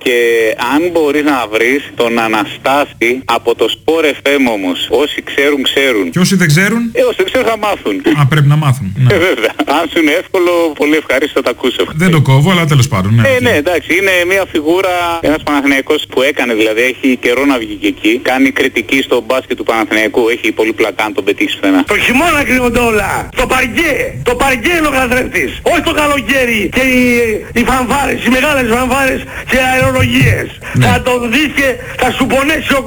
Και αν μπορείς να βρεις τον Αναστάση από το Sport FM όμως. Όσοι ξέρουν, ξέρουν. Και όσοι δεν ξέρουν. Όσοι δεν ξέρουν θα μάθουν. Α, πρέπει να μάθουν. Ναι. Βέβαια. Αν σου είναι εύκολο, πολύ ευχαρίστω θα τα ακούσω. Δεν το κόβω, αλλά τέλος πάντων. Ναι, ναι, εντάξει. Είναι μια φιγούρα, ένας Παναθηναϊκός που έκανε, δηλαδή έχει καιρό να βγει και εκεί. Κάνει κριτική στο μπάσκετ του Παναθηναϊκού. Έχει πολύ πλακά αν τον πετύχει πουθενά. Το χειμώνα κρύβονται όλα. Το παρκέ. Το παρκέ είναι ο καθρέφτης. Όχι το καλοκαίρι και οι φανφάρες, οι μεγάλες φανφάρες και οι αερολογίες. Ναι. Θα τον δεις και θα σου πονέσει ο